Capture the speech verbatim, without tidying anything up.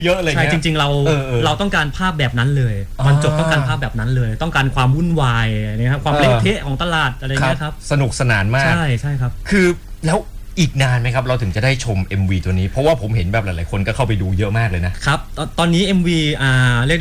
เยอะเลยใช่จริงๆเราเราต้องการภาพแบบนั้นเลยตอนจบต้องการภาพแบบนั้นเลยต้องการความวุ่นวายนะครับความเละเทะของตลาดอะไรเงี้ยครับสนุกสนานมากใช่ใช่ครับคือแล้วอีกนานไหมครับเราถึงจะได้ชม เอ็ม วี ตัวนี้เพราะว่าผมเห็นแบบหลายๆคนก็เข้าไปดูเยอะมากเลยนะครับตอนนี้ เอ็ม วี อ่าเรียก